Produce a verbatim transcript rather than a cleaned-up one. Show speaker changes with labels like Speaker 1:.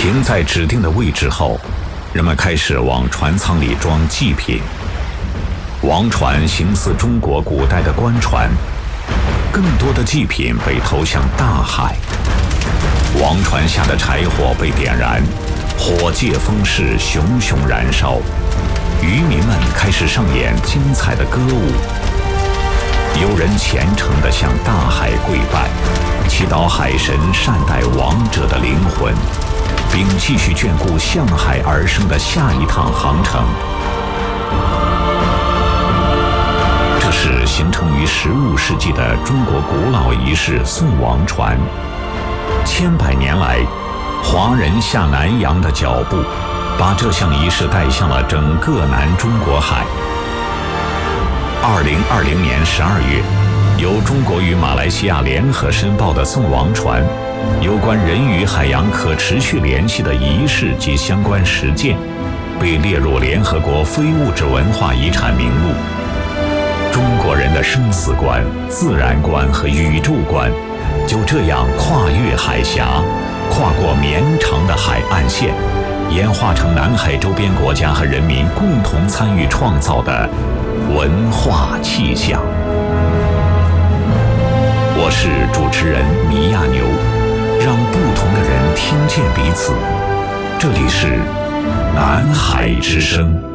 Speaker 1: 停在指定的位置后，人们开始往船舱里装祭品。王船形似中国古代的官船，更多的祭品被投向大海。王船下的柴火被点燃，火借风势，熊熊燃烧。渔民们开始上演精彩的歌舞。有人虔诚地向大海跪拜，祈祷海神善待亡者的灵魂，并继续眷顾向海而生的下一趟航程。这是形成于十五世纪的中国古老仪式送王船。千百年来，华人下南洋的脚步，把这项仪式带向了整个南中国海。二零二零年十二月，由中国与马来西亚联合申报的送王船有关人与海洋可持续联系的仪式及相关实践，被列入联合国非物质文化遗产名录。中国人的生死观、自然观和宇宙观就这样跨越海峡，跨过绵长的海岸线，演化成南海周边国家和人民共同参与创造的文化气象。我是主持人米亚牛，让不同的人听见彼此。这里是南海之声。